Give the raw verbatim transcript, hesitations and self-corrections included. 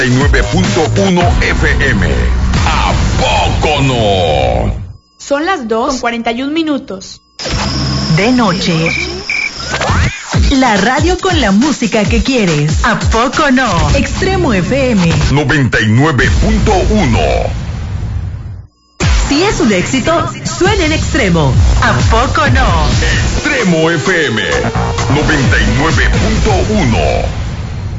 nueve punto uno F M. ¿A poco no? Son las dos con cuarenta y un minutos. De noche. La radio con la música que quieres. ¿A poco no? Extremo F M. noventa y nueve punto uno. Si es un éxito, suena en Extremo. ¿A poco no? Extremo F M noventa y nueve punto uno.